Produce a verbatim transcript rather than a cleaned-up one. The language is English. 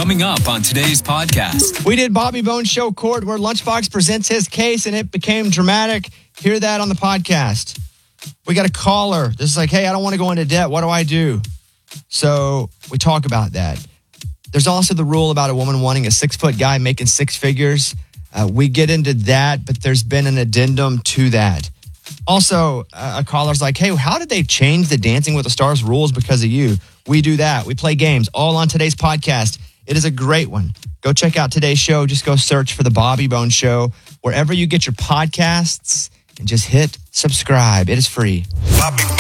Coming up on today's podcast. We did Bobby Bones Show Court where Lunchbox presents his case and it became dramatic. Hear that on the podcast. We got a caller. This is like, hey, I don't want to go into debt. What do I do? So we talk about that. There's also the rule about a woman wanting a six-foot guy making six figures. Uh, we get into that, but there's been an addendum to that. Also, uh, a caller's like, hey, how did they change the Dancing with the Stars rules because of you? We do that. We play games all on today's podcast. It is a great one. Go check out today's show. Just go search for The Bobby Bones Show wherever you get your podcasts and just hit subscribe. It is free. Bobby